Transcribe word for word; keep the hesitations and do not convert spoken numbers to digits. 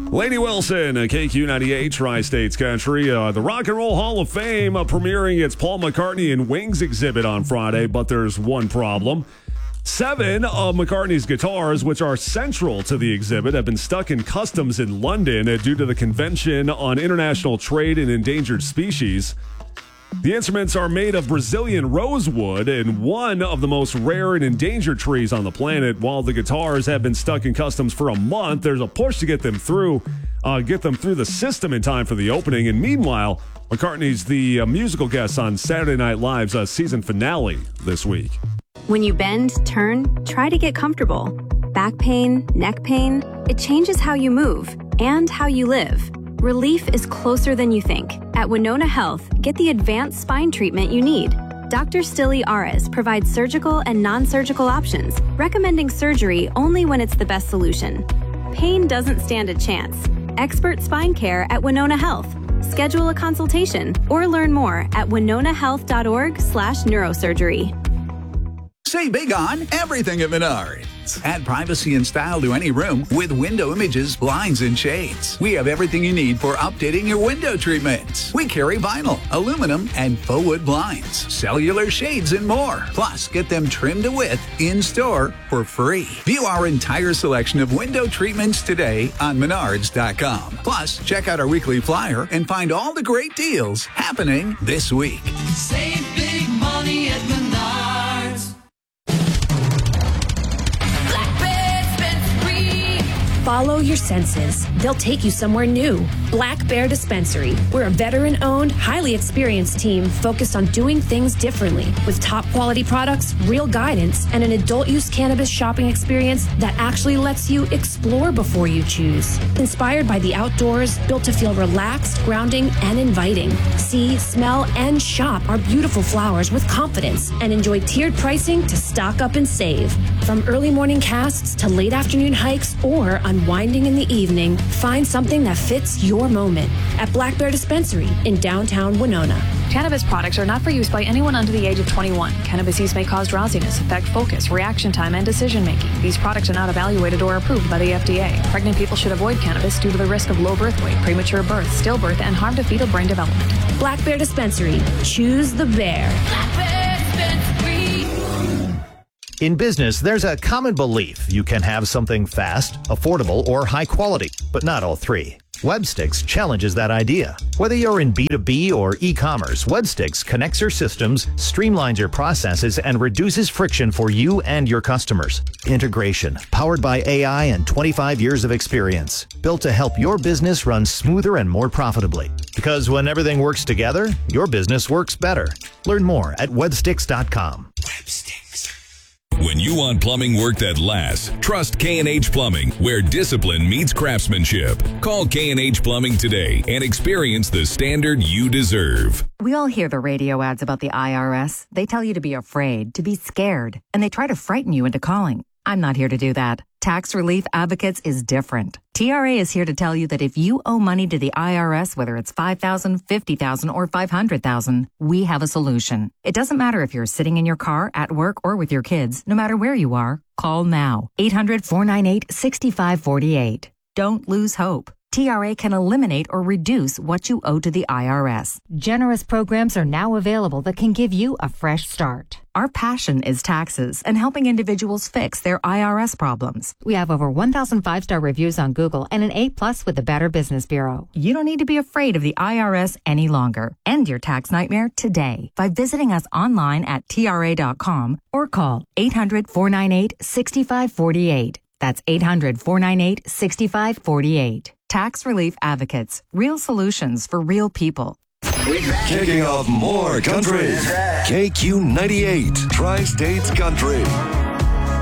Lainey Wilson, uh, K Q ninety-eight, Tri-States Country. Uh, the Rock and Roll Hall of Fame uh, premiering its Paul McCartney and Wings exhibit on Friday, but there's one problem. Seven of McCartney's guitars, which are central to the exhibit, have been stuck in customs in London uh, due to the Convention on International Trade in Endangered Species. The instruments are made of Brazilian rosewood and one of the most rare and endangered trees on the planet. While the guitars have been stuck in customs for a month, there's a push to get them through, uh, get them through the system in time for the opening. And meanwhile, McCartney's the uh, musical guest on Saturday Night Live's uh, season finale this week. When you bend, turn, try to get comfortable. Back pain, neck pain, it changes how you move and how you live. Relief is closer than you think. At Winona Health, get the advanced spine treatment you need. Doctor Stilly Ares provides surgical and non-surgical options, recommending surgery only when it's the best solution. Pain doesn't stand a chance. Expert spine care at Winona Health. Schedule a consultation or learn more at winona health dot org slash neurosurgery. Say big on everything at Menards. Add privacy and style to any room with window images, blinds, and shades. We have everything you need for updating your window treatments. We carry vinyl, aluminum, and faux wood blinds, cellular shades, and more. Plus, get them trimmed to width in-store for free. View our entire selection of window treatments today on menards dot com. Plus, check out our weekly flyer and find all the great deals happening this week. Save big money at Menards. Follow your senses. They'll take you somewhere new. Black Bear Dispensary. We're a veteran-owned, highly experienced team focused on doing things differently with top quality products, real guidance, and an adult-use cannabis shopping experience that actually lets you explore before you choose. Inspired by the outdoors, built to feel relaxed, grounding, and inviting. See, smell, and shop our beautiful flowers with confidence and enjoy tiered pricing to stock up and save. From early morning casts to late afternoon hikes or unwinding in the evening, find something that fits your moment at Black Bear Dispensary in downtown Winona. Cannabis products are not for use by anyone under the age of twenty-one. Cannabis use may cause drowsiness, affect focus, reaction time, and decision making. These products are not evaluated or approved by the F D A. Pregnant people should avoid cannabis due to the risk of low birth weight, premature birth, stillbirth, and harm to fetal brain development. Black Bear Dispensary. Choose the bear. Black Bear Dispensary. In business, there's a common belief you can have something fast, affordable, or high quality, but not all three. Webstix challenges that idea. Whether you're in B two B or e-commerce, Webstix connects your systems, streamlines your processes, and reduces friction for you and your customers. Integration, powered by A I and twenty-five years of experience, built to help your business run smoother and more profitably. Because when everything works together, your business works better. Learn more at webstix dot com. Webstix. When you want plumbing work that lasts, trust K and H Plumbing, where discipline meets craftsmanship. Call K and H Plumbing today and experience the standard you deserve. We all hear the radio ads about the I R S. They tell you to be afraid, to be scared, and they try to frighten you into calling. I'm not here to do that. Tax Relief Advocates is different. T R A is here to tell you that if you owe money to the I R S, whether it's five thousand dollars, fifty thousand dollars, or five hundred thousand dollars, we have a solution. It doesn't matter if you're sitting in your car, at work, or with your kids. No matter where you are, call now. eight hundred, four nine eight, six five four eight. Don't lose hope. T R A can eliminate or reduce what you owe to the I R S. Generous programs are now available that can give you a fresh start. Our passion is taxes and helping individuals fix their I R S problems. We have over one thousand five-star reviews on Google and an A plus with the Better Business Bureau. You don't need to be afraid of the I R S any longer. End your tax nightmare today by visiting us online at T R A dot com or call eight hundred, four nine eight, six five four eight. That's eight hundred, four nine eight, six five four eight. Tax Relief Advocates. Real solutions for real people. Kicking off more country. K Q ninety-eight, Tri-States Country.